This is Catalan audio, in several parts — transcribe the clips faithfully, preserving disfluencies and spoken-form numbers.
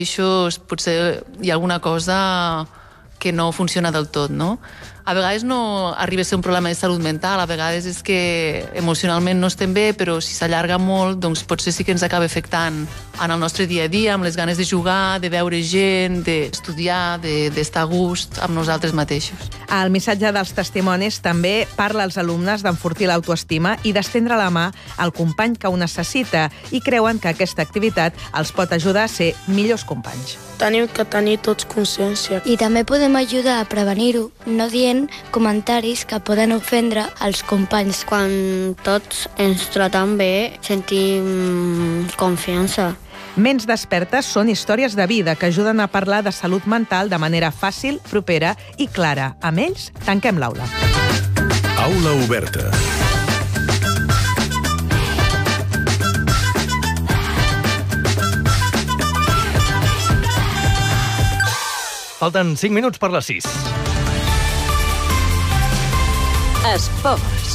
Això potser hi ha alguna cosa que no funciona del tot, no? A vegades no arriba a ser un problema de salut mental, a vegades és que emocionalment no estem bé, però si s'allarga molt, doncs potser sí que ens acaba afectant en el nostre dia a dia, amb les ganes de jugar, de veure gent, d'estudiar, d'estar a gust amb nosaltres mateixos. El missatge dels testimonis també parla als alumnes d'enfortir l'autoestima i d'estendre la mà al company que ho necessita i creuen que aquesta activitat els pot ajudar a ser millors companys. Tenim que tenir tots consciència. I també podem ajudar a prevenir-ho, no dient comentaris que poden ofendre els companys. Quan tots ens tratem bé, sentim confiança. Ments despertes són històries de vida que ajuden a parlar de salut mental de manera fàcil, propera i clara. Amb ells, tanquem l'aula. Aula oberta. Falten cinc minuts per les sis. Esports.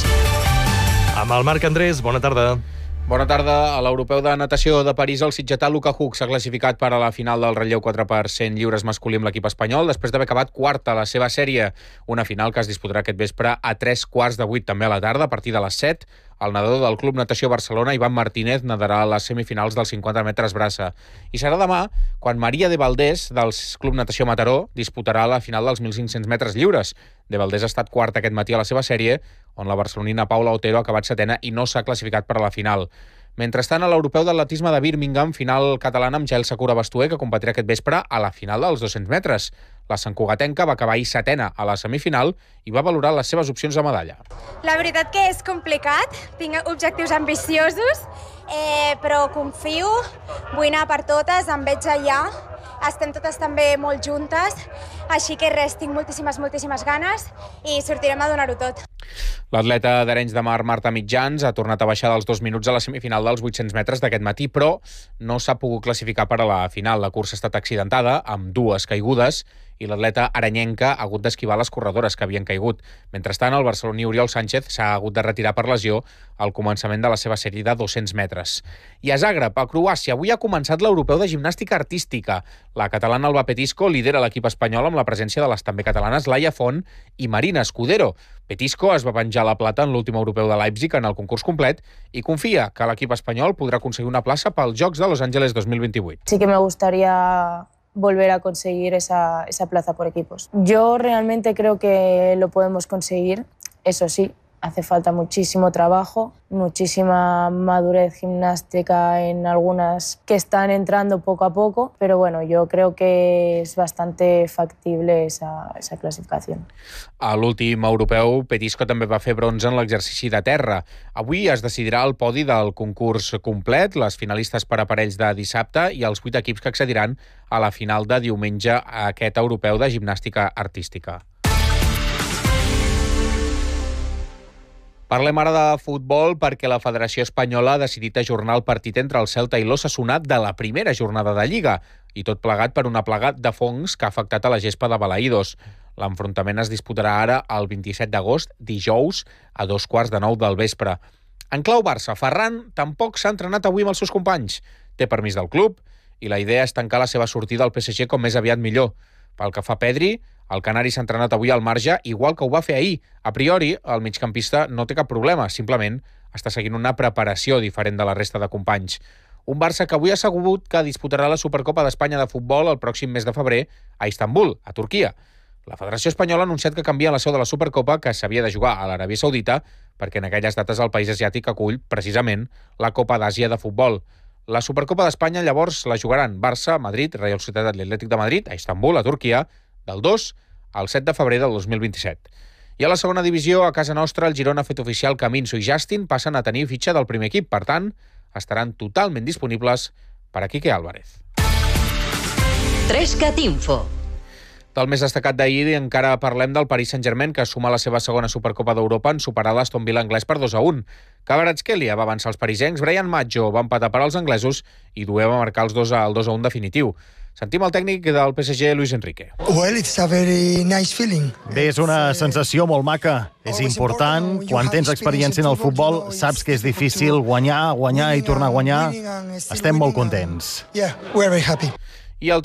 Amb el Marc Andrés, bona tarda. Bona tarda. A l'Europeu de Natació de París, el sitgetà Luka Hug s'ha classificat per a la final del relleu quatre per cent lliures masculí amb l'equip espanyol, després d'haver acabat quarta a la seva sèrie. Una final que es disputarà aquest vespre a tres quarts de vuit també a la tarda, a partir de les set. El nedador del Club Natació Barcelona, Ivan Martínez, nadarà a les semifinals dels cinquanta metres braça. I serà demà quan Maria de Valdés, del Club Natació Mataró, disputarà la final dels mil cinc-cents metres lliures. De Valdés ha estat quarta aquest matí a la seva sèrie, on la barcelonina Paula Otero ha acabat setena i no s'ha classificat per a la final. Mentrestant, a l'Europeu d'Atletisme de Birmingham, final catalana amb Jael Sakura Bastuer, que competirà aquest vespre a la final dels dos-cents metres. La santcugatenca va acabar ahir setena a la semifinal i va valorar les seves opcions de medalla. La veritat que és complicat, tinc objectius ambiciosos, eh, però confio, vull anar per totes, em veig allà, estem totes també molt juntes, així que res, tinc moltíssimes, moltíssimes ganes i sortirem a donar-ho tot. L'atleta d'Arenys de Mar, Marta Mitjans, ha tornat a baixar dels dos minuts a la semifinal dels vuit-cents metres d'aquest matí, però no s'ha pogut classificar per a la final. La cursa ha estat accidentada, amb dues caigudes, i l'atleta arenyenca ha hagut d'esquivar les corredores que havien caigut. Mentrestant, el barceloní Oriol Sánchez s'ha hagut de retirar per lesió al començament de la seva sèrie de dos-cents metres. I a Zagreb, a Croàcia, avui ha començat l'Europeu de Gimnàstica Artística. La catalana Alba Petisco lidera l'equip espanyol amb la presència de les també catalanes Laia Font i Marina Escudero. Petisco es va penjar la plata en l'últim europeu de Leipzig en el concurs complet i confia que l'equip espanyol podrà aconseguir una plaça pels Jocs de Los Angeles dos mil vint-i-vuit. Sí que me gustaría volver a conseguir esa, esa plaza por equipos. Yo realmente creo que lo podemos conseguir, eso sí, hace falta muchísimo trabajo, muchísima madurez gimnástica en algunas que están entrando poco a poco, pero bueno, yo creo que es bastante factible esa, esa clasificación. A l'últim europeu, Petisco també va fer bronze en l'exercici de terra. Avui es decidirà el podi del concurs complet, les finalistes per aparells de dissabte i els vuit equips que accediran a la final de diumenge a aquest europeu de gimnàstica artística. Parlem ara de futbol perquè la Federació Espanyola ha decidit ajornar el partit entre el Celta i l'Osasuna de la primera jornada de Lliga, i tot plegat per una plaga de fongs que ha afectat a la gespa de Balaïdos. L'enfrontament es disputarà ara el vint-i-set d'agost, dijous, a dos quarts de nou del vespre. En clau Barça, Ferran tampoc s'ha entrenat avui amb els seus companys. Té permís del club i la idea és tancar la seva sortida al P S G com més aviat millor. Pel que fa a Pedri, el canari s'ha entrenat avui al marge, igual que ho va fer ahir. A priori, el migcampista no té cap problema, simplement està seguint una preparació diferent de la resta de companys. Un Barça que avui ha assegurat que disputarà la Supercopa d'Espanya de futbol el pròxim mes de febrer a Istanbul, a Turquia. La Federació Espanyola ha anunciat que canvia la seu de la Supercopa, que s'havia de jugar a l'Aràbia Saudita, perquè en aquelles dates el país asiàtic acull, precisament, la Copa d'Àsia de futbol. La Supercopa d'Espanya llavors la jugaran Barça, Madrid, Reial Societat Atlètic de Madrid, a Istanbul, a Turquia, del dos al set de febrer del dos mil vint-i-set. I a la segona divisió, a casa nostra, el Girona ha fet oficial que Minso i Justin passen a tenir fitxa del primer equip. Per tant, estaran totalment disponibles per a Quique Álvarez. Trescat Info. Del més destacat d'ahir encara parlem del Paris Saint-Germain, que suma la seva segona Supercopa d'Europa en superar l'Aston Villa anglès per dos a un. Kvaratskhelia va avançar els parisencs, Brian Maggio va empatar per als anglesos i Doué va marcar els dos al dos a un definitiu. Sentim el tècnic del P S G, Luis Enrique. Well, it's a very nice feeling. Bé, és una sensació molt maca. És important. Quan tens experiència en el futbol, saps que és difícil guanyar, guanyar i tornar a guanyar. Estem molt contents. Yeah, we're very happy. I el